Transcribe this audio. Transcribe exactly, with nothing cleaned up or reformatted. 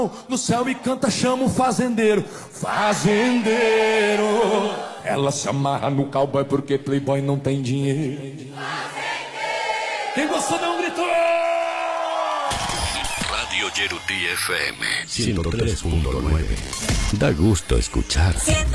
No céu me canta, chama o fazendeiro. Fazendeiro. Ela se amarra no cowboy porque playboy não tem dinheiro. Fazendeiro. Quem gostou dá um grito. Radio Yeruti F M ciento tres punto nueve. Da gusto escuchar.